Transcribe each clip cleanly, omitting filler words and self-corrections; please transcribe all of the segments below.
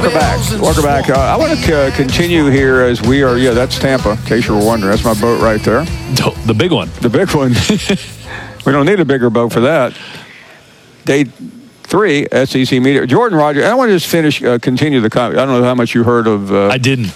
Welcome back. I want to continue here as we are. Yeah, that's Tampa, in case you were wondering. That's my boat right there. The big one. The big one. We don't need a bigger boat for that. Day 3, SEC Media. Jordan Rogers. I want to just continue the comment. I don't know how much you heard of. I didn't.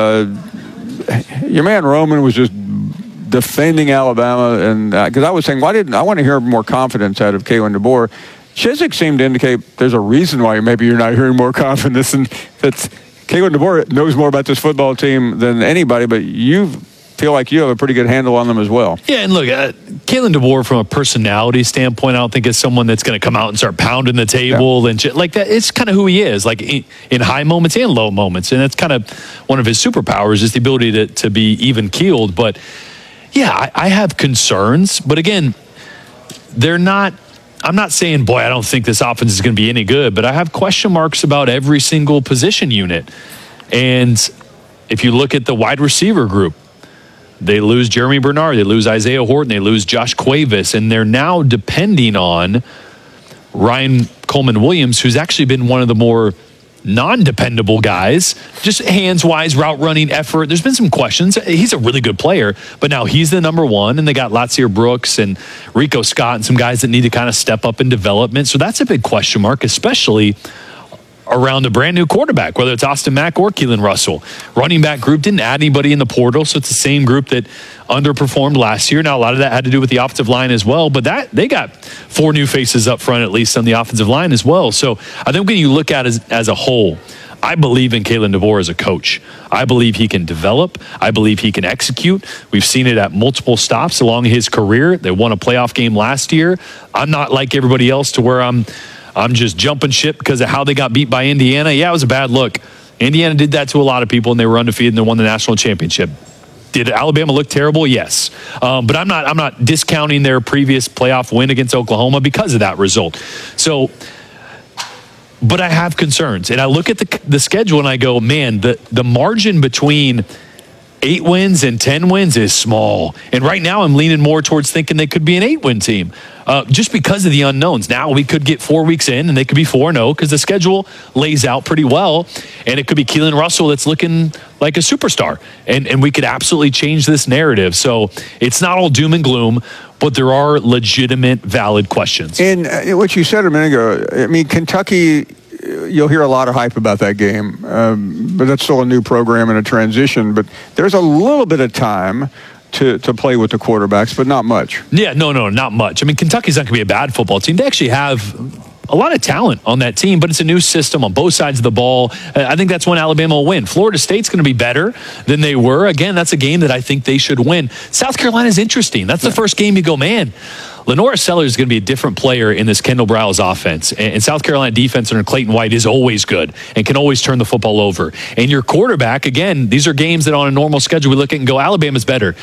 Your man Roman was just defending Alabama, and because I was saying, I want to hear more confidence out of Kalen DeBoer. Chizik seemed to indicate there's a reason why maybe you're not hearing more confidence, and that Kalen DeBoer knows more about this football team than anybody, but you feel like you have a pretty good handle on them as well. Yeah, and look, Kalen DeBoer, from a personality standpoint, I don't think is someone that's going to come out and start pounding the table and shit like that. It's kind of who he is, like in high moments and low moments, and that's kind of one of his superpowers is the ability to be even-keeled. But, yeah, I have concerns, but again, they're not – I'm not saying, boy, I don't think this offense is going to be any good, but I have question marks about every single position unit. And if you look at the wide receiver group, they lose Jeremy Bernard, they lose Isaiah Horton, they lose Josh Cuevas, and they're now depending on Ryan Coleman-Williams, who's actually been one of the more non-dependable guys, just hands-wise, route-running effort. There's been some questions. He's a really good player, but now he's the number one, and they got Latsier Brooks and Rico Scott and some guys that need to kind of step up in development. So that's a big question mark, especially around a brand new quarterback, whether it's Austin Mack or Keelan Russell. Running back group didn't add anybody in the portal, so it's the same group that underperformed last year. Now, a lot of that had to do with the offensive line as well, but they got 4 new faces up front, at least on the offensive line as well. So I think when you look at it as a whole, I believe in Kalen DeBoer as a coach. I believe he can develop. I believe he can execute. We've seen it at multiple stops along his career. They won a playoff game last year. I'm not like everybody else to where I'm just jumping ship because of how they got beat by Indiana. Yeah, it was a bad look. Indiana did that to a lot of people, and they were undefeated, and they won the national championship. Did Alabama look terrible? Yes. But I'm not discounting their previous playoff win against Oklahoma because of that result. So, but I have concerns. And I look at the schedule, and I go, man, the margin between 8 wins and 10 wins is small. And right now I'm leaning more towards thinking they could be an 8-win team just because of the unknowns. Now we could get 4 weeks in and they could be 4-0 because the schedule lays out pretty well. And it could be Keelan Russell that's looking like a superstar. And we could absolutely change this narrative. So it's not all doom and gloom, but there are legitimate, valid questions. And what you said a minute ago, I mean, Kentucky, you'll hear a lot of hype about that game, but that's still a new program and a transition. But there's a little bit of time to play with the quarterbacks, but not much. Yeah, no, not much. I mean, Kentucky's not going to be a bad football team. They actually have a lot of talent on that team, but it's a new system on both sides of the ball. I think that's when Alabama will win. Florida State's going to be better than they were. Again, that's a game that I think they should win. South Carolina's interesting. That's the first game you go, man, Lenora Sellers is going to be a different player in this Kendall Briles offense. And South Carolina defense under Clayton White is always good and can always turn the football over. And your quarterback, again, these are games that on a normal schedule we look at and go, Alabama's better.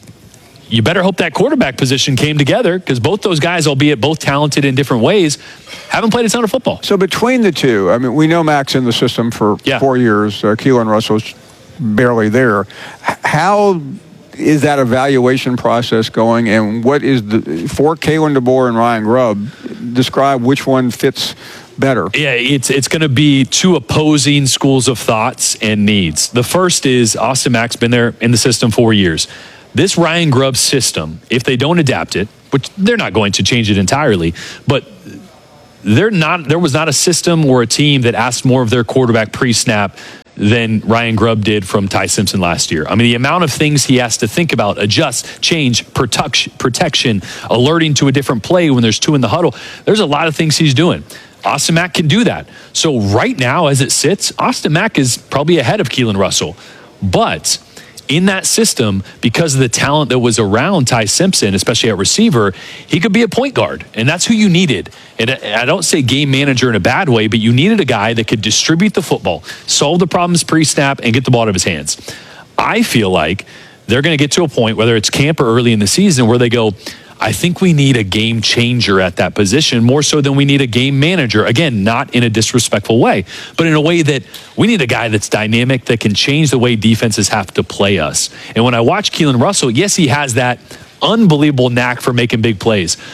You better hope that quarterback position came together because both those guys, albeit both talented in different ways, haven't played a ton of football. So between the two, I mean, we know Mac's in the system for 4 years. Keelan Russell's barely there. How is that evaluation process going, and what is for Kalen DeBoer and Ryan Grubb, describe which one fits better? Yeah, it's going to be 2 opposing schools of thoughts and needs. The first is Austin Mack's been there in the system 4 years. This Ryan Grubb system, if they don't adapt it, which they're not going to change it entirely, but there was not a system or a team that asked more of their quarterback pre-snap than Ryan Grubb did from Ty Simpson last year. I mean, the amount of things he has to think about, adjust, change, protection, alerting to a different play when there's 2 in the huddle. There's a lot of things he's doing. Austin Mack can do that. So right now, as it sits, Austin Mack is probably ahead of Keelan Russell. But in that system, because of the talent that was around Ty Simpson, especially at receiver, he could be a point guard, and that's who you needed. And I don't say game manager in a bad way, but you needed a guy that could distribute the football, solve the problems pre-snap, and get the ball out of his hands. I feel like they're going to get to a point, whether it's camp or early in the season, where they go, I think we need a game changer at that position, more so than we need a game manager. Again, not in a disrespectful way, but in a way that we need a guy that's dynamic, that can change the way defenses have to play us. And when I watch Keelan Russell, yes, he has that unbelievable knack for making big plays.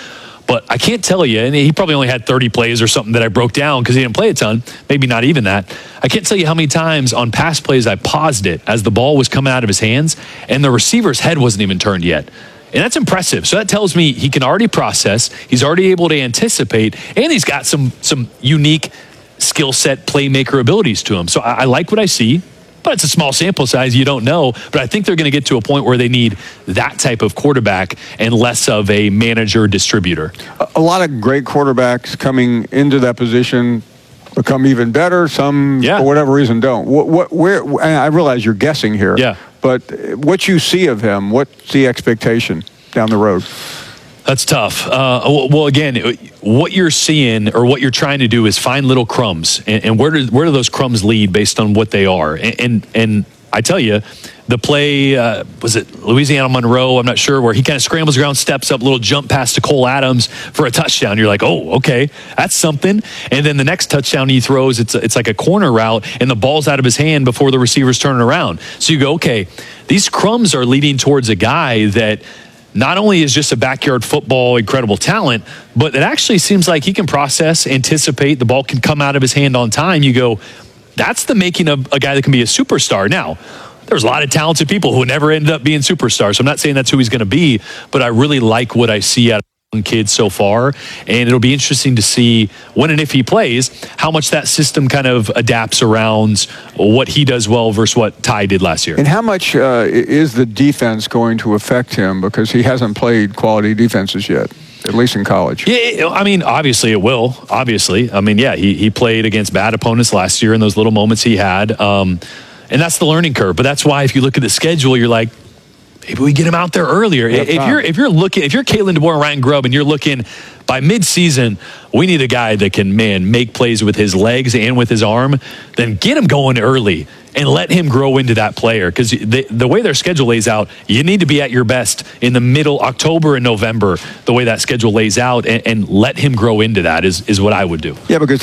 But I can't tell you, and he probably only had 30 plays or something that I broke down because he didn't play a ton, maybe not even that. I can't tell you how many times on pass plays I paused it as the ball was coming out of his hands and the receiver's head wasn't even turned yet. And that's impressive. So that tells me he can already process, he's already able to anticipate, and he's got some unique skill set playmaker abilities to him. So I like what I see. But it's a small sample size. You don't know. But I think they're going to get to a point where they need that type of quarterback and less of a manager distributor. A lot of great quarterbacks coming into that position become even better. Some, for whatever reason, don't. Where? I realize you're guessing here. Yeah. But what you see of him, what's the expectation down the road? That's tough. Well, again, what you're seeing or what you're trying to do is find little crumbs, and where do those crumbs lead based on what they are? And I tell you, the play was it Louisiana Monroe? I'm not sure, where he kind of scrambles around, steps up, little jump pass to Cole Adams for a touchdown. You're like, oh, okay, that's something. And then the next touchdown he throws, it's like a corner route, and the ball's out of his hand before the receiver's turning around. So you go, okay, these crumbs are leading towards a guy that not only is just a backyard football incredible talent, but it actually seems like he can process, anticipate, the ball can come out of his hand on time. You go, that's the making of a guy that can be a superstar. Now, there's a lot of talented people who never ended up being superstars. So I'm not saying that's who he's going to be, but I really like what I see out of kids so far, and it'll be interesting to see when and if he plays how much that system kind of adapts around what he does well versus what Ty did last year. And how much is the defense going to affect him, because he hasn't played quality defenses yet, at least in college? Yeah, I mean, obviously it will. Obviously, I mean, yeah, he played against bad opponents last year in those little moments he had, and that's the learning curve. But that's why if you look at the schedule, you're like, maybe we get him out there earlier. If you're Kalen DeBoer and Ryan Grubb, and you're looking by midseason, we need a guy that can, make plays with his legs and with his arm, then get him going early and let him grow into that player. Because the way their schedule lays out, you need to be at your best in the middle October and November, the way that schedule lays out, and let him grow into that is what I would do. Yeah, because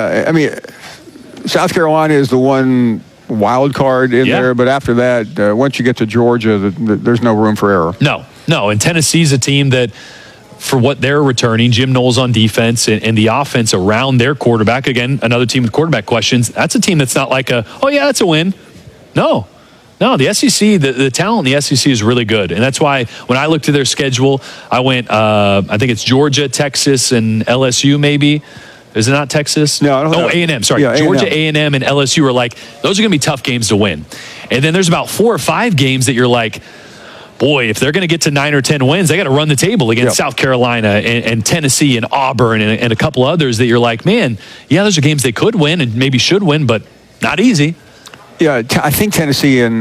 South Carolina is the one wild card in there, but after that, once you get to Georgia, there's no room for error. No, and Tennessee's a team that, for what they're returning, Jim Knowles on defense and the offense around their quarterback, again, another team with quarterback questions, that's a team that's not like that's a win. No, the SEC, the talent in the SEC is really good, and that's why when I looked at their schedule, I went, I think it's Georgia, Texas, and LSU maybe. Is it not Texas? No, I don't know. A&M. Sorry. Yeah, Georgia, A&M, and LSU are like, those are going to be tough games to win. And then there's about 4 or 5 games that you're like, boy, if they're going to get to 9 or 10 wins, they got to run the table against South Carolina and Tennessee and Auburn and a couple others that you're like, man, yeah, those are games they could win and maybe should win, but not easy. Yeah, I think Tennessee and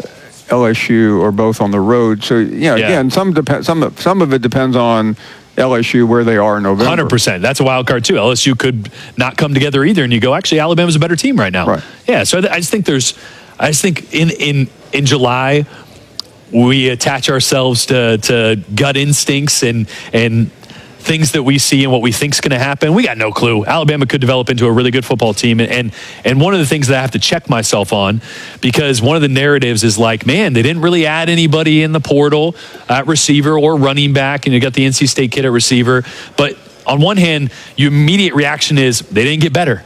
LSU are both on the road. So, again, some of it depends on LSU, where they are in November. 100%. That's a wild card too. LSU could not come together either, and you go, actually, Alabama's a better team right now. Right. Yeah. So I just think in July we attach ourselves to gut instincts and things that we see and what we think is going to happen. We got no clue. Alabama could develop into a really good football team. And one of the things that I have to check myself on, because one of the narratives is like, man, they didn't really add anybody in the portal at receiver or running back, and you got the NC State kid at receiver. But on one hand, your immediate reaction is they didn't get better.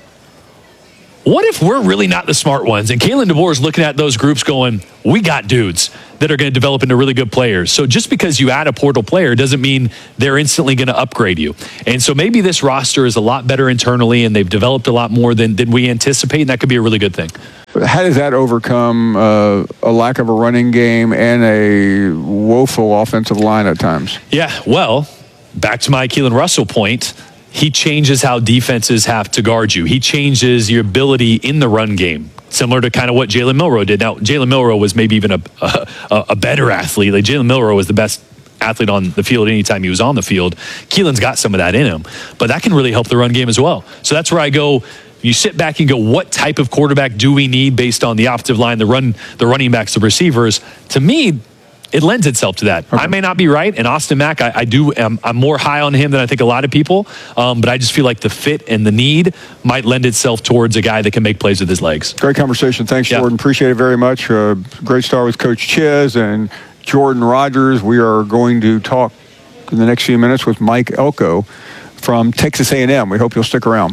What if we're really not the smart ones? And Kalen DeBoer is looking at those groups going, we got dudes that are going to develop into really good players. So just because you add a portal player doesn't mean they're instantly going to upgrade you. And so maybe this roster is a lot better internally, and they've developed a lot more than we anticipate, and that could be a really good thing. How does that overcome a lack of a running game and a woeful offensive line at times? Yeah, well, back to my Keelan Russell point, he changes how defenses have to guard you. He changes your ability in the run game, similar to kind of what Jalen Milroe did. Now, Jalen Milroe was maybe even a better athlete. Like, Jalen Milroe was the best athlete on the field anytime he was on the field. Keelan's got some of that in him, but that can really help the run game as well. So that's where I go. You sit back and go, what type of quarterback do we need based on the offensive line, the running backs, the receivers? To me, it lends itself to that. Okay. I may not be right, and Austin Mack, I'm more high on him than I think a lot of people, but I just feel like the fit and the need might lend itself towards a guy that can make plays with his legs. Great conversation. Thanks, Jordan. Appreciate it very much. Great start with Coach Chiz and Jordan Rodgers. We are going to talk in the next few minutes with Mike Elko from Texas A&M. We hope you'll stick around.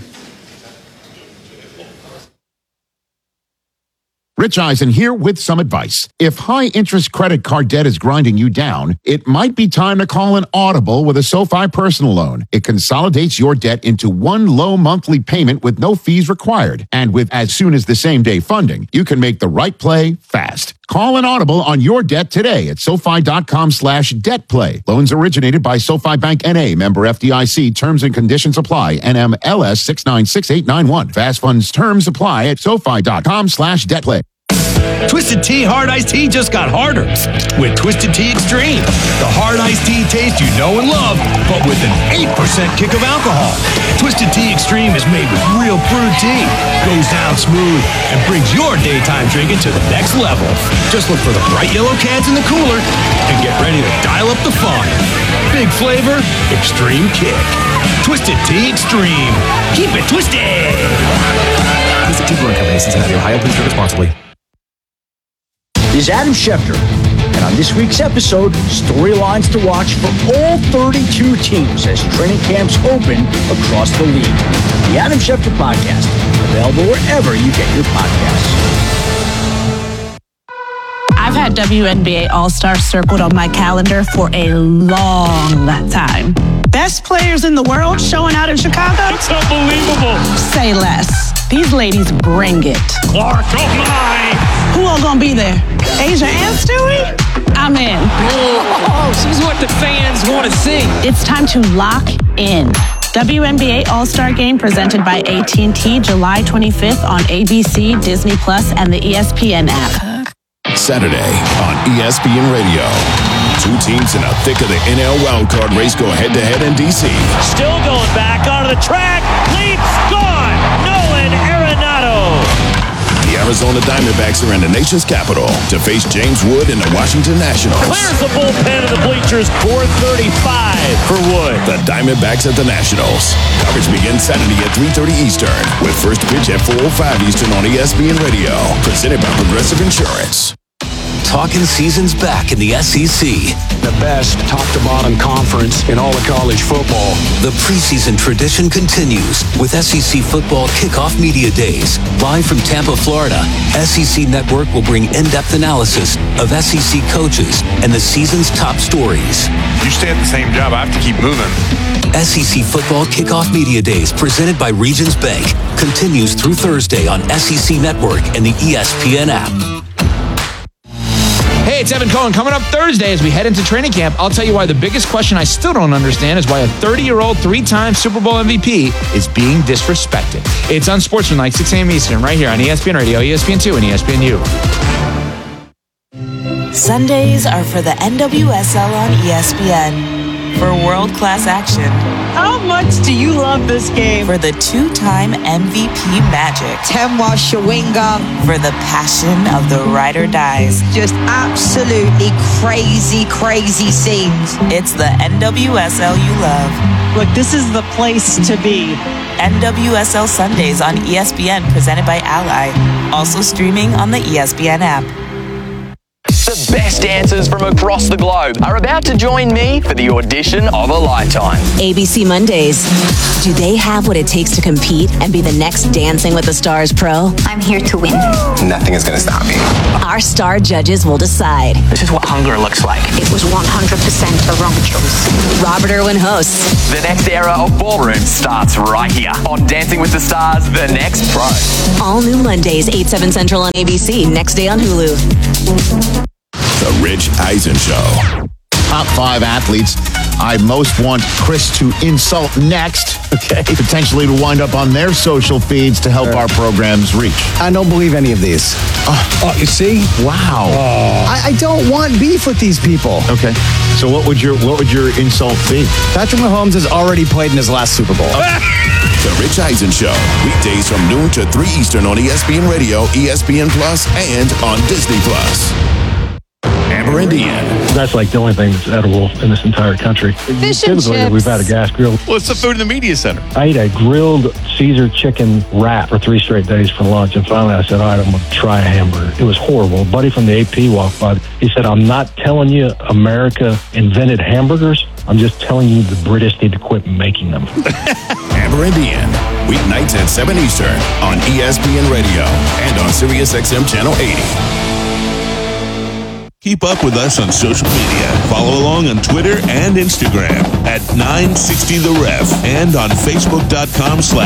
Rich Eisen here with some advice. If high-interest credit card debt is grinding you down, it might be time to call an audible with a SoFi personal loan. It consolidates your debt into one low monthly payment with no fees required. And with as soon as the same-day funding, you can make the right play fast. Call an audible on your debt today at SoFi.com/debtplay. Loans originated by SoFi Bank N.A., member FDIC. Terms and conditions apply. NMLS 696891. Fast funds terms apply at SoFi.com/debtplay. Twisted Tea Hard Iced Tea just got harder with Twisted Tea Extreme. The hard iced tea taste you know and love, but with an 8% kick of alcohol. Twisted Tea Extreme is made with real brewed tea, goes down smooth, and brings your daytime drinking to the next level. Just look for the bright yellow cans in the cooler and get ready to dial up the fun. Big flavor, extreme kick. Twisted Tea Extreme. Keep it twisted. Visit Tea Brewing Company, Cincinnati, Ohio. Please drink responsibly. Is Adam Schefter, and on this week's episode, storylines to watch for all 32 teams as training camps open across the league. The Adam Schefter Podcast, available wherever you get your podcasts. I've had WNBA All-Star circled on my calendar for a long time. Best players in the world showing out in Chicago? It's unbelievable. Say less. These ladies bring it. Clark, oh my! Who all gonna be there? Asia and Stewie? I'm in. Oh, she's what the fans want to see. It's time to lock in. WNBA All-Star Game presented by AT&T July 25th on ABC, Disney Plus, and the ESPN app. Saturday on ESPN Radio. Two teams in the thick of the NL wildcard race go head-to-head in D.C. Still going back onto the track. Leaps gone. Nolan Arenado. The Arizona Diamondbacks are in the nation's capital to face James Wood and the Washington Nationals. Clears the bullpen of the bleachers. 4:35 for Wood. The Diamondbacks at the Nationals. Coverage begins Saturday at 3:30 Eastern with first pitch at 4:05 Eastern on ESPN Radio. Presented by Progressive Insurance. Talking season's back in the SEC. The best top-to-bottom conference in all of college football. The preseason tradition continues with SEC Football Kickoff Media Days. Live from Tampa, Florida, SEC Network will bring in-depth analysis of SEC coaches and the season's top stories. You stay at the same job, I have to keep moving. SEC Football Kickoff Media Days, presented by Regions Bank, continues through Thursday on SEC Network and the ESPN app. Hey, it's Evan Cohen. Coming up Thursday as we head into training camp, I'll tell you why the biggest question I still don't understand is why a 30-year-old, three-time Super Bowl MVP is being disrespected. It's Unsportsmanlike, 6 a.m. Eastern, right here on ESPN Radio, ESPN2, and ESPNU. Sundays are for the NWSL on ESPN. For world-class action. How much do you love this game? For the two-time MVP magic. Temwa Shawinga. For the passion of the ride or dies. Just absolutely crazy, crazy scenes. It's the NWSL you love. Look, this is the place to be. NWSL Sundays on ESPN, presented by Ally. Also streaming on the ESPN app. The best dancers from across the globe are about to join me for the audition of a lifetime. ABC Mondays. Do they have what it takes to compete and be the next Dancing with the Stars pro? I'm here to win. Nothing is going to stop me. Our star judges will decide. This is what hunger looks like. It was 100% a wrong choice. Robert Irwin hosts. The next era of ballroom starts right here on Dancing with the Stars, The Next Pro. All new Mondays, 8/7 Central on ABC. Next day on Hulu. The Rich Eisen Show. Top 5 athletes I most want Chris to insult next. Okay. Potentially to wind up on their social feeds to help our programs reach. I don't believe any of these. You see? Wow. I don't want beef with these people. Okay. So what would your insult be? Patrick Mahomes has already played in his last Super Bowl. The Rich Eisen Show. Weekdays from noon to 3 Eastern on ESPN Radio, ESPN Plus, and on Disney Plus. And Amber Indian. That's like the only thing that's edible in this entire country. Fish and Typically, chips. we've had a gas grill. What's the food in the media center? I ate a grilled Caesar chicken wrap for 3 straight days for lunch, and finally I said, all right, I'm going to try a hamburger. It was horrible. A buddy from the AP walked by. He said, I'm not telling you America invented hamburgers. I'm just telling you the British need to quit making them. Amber Indian. Weeknights at 7 Eastern on ESPN Radio and on SiriusXM Channel 80. Keep up with us on social media. Follow along on Twitter and Instagram at 960 The Ref and on Facebook.com/.